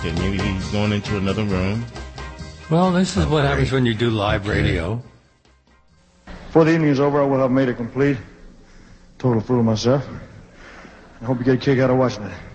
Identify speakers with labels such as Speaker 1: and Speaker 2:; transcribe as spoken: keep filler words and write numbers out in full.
Speaker 1: Okay, maybe he's going into another room.
Speaker 2: Well, this is what happens when you do live radio.
Speaker 3: Before the evening is over, I will have made it complete. Total fool of myself. I hope you get a kick out of watching it.